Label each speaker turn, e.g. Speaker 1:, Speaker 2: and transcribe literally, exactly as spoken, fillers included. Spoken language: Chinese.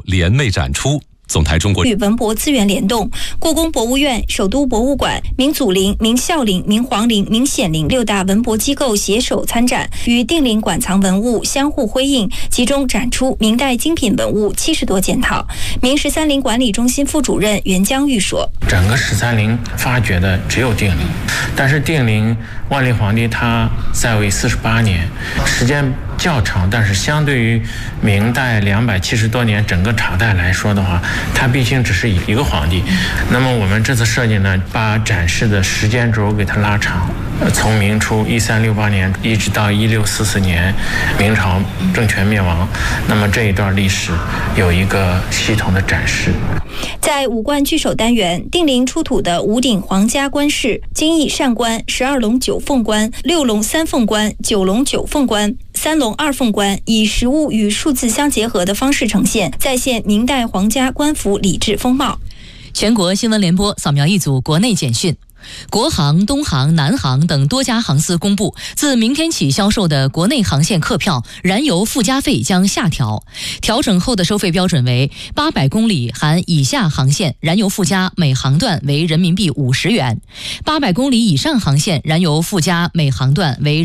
Speaker 1: 联袂展出。总台中国
Speaker 2: 与文博资源联动，故宫博物院、首都博物馆、明祖陵、明孝陵、明皇陵、明显陵六大文博机构携手参展，与定陵馆藏文物相互辉映，集中展出明代精品文物七十多件套。明十三陵管理中心副主任袁江玉说：“
Speaker 3: 整个十三陵发掘的只有定陵，但是定陵万历皇帝他在位四十八年，时间较长，但是相对于明代两百七十多年整个朝代来说的话，它毕竟只是一个皇帝。那么我们这次设计呢，把展示的时间轴给它拉长，从明初一三六八年一直到一六四四年明朝政权灭亡，那么这一段历史有一个系统的展示。
Speaker 2: 在五冠聚首单元，定陵出土的五顶皇家冠饰、金翼扇冠、十二龙九凤冠、六龙三凤冠、九龙九凤冠、三龙二凤冠，以实物与数字相结合的方式呈现，再现明代皇家官服礼制风貌。
Speaker 4: 全国新闻联播扫描一组国内简讯。国航、东航、南航等多家航司公布，自明天起销售的国内航线客票燃油附加费将下调，调整后的收费标准为八百公里含以下航线燃油附加每航段为人民币五十元，八百公里以上航线燃油附加每航段为